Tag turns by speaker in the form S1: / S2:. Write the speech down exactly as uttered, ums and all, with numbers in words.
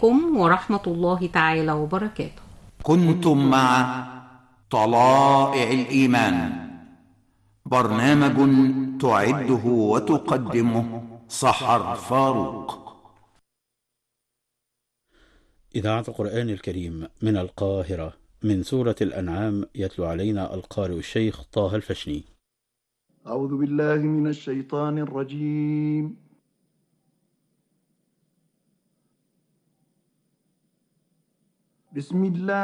S1: عليكم ورحمة الله تعالى وبركاته.
S2: كنتم مع طلائع الإيمان، برنامج تعده وتقدمه سحر فاروق.
S3: إذاعة القرآن الكريم من القاهرة، من سورة الأنعام، يتلو علينا القارئ الشيخ طه الفشني.
S4: أعوذ بالله من الشيطان الرجيم. بسم الله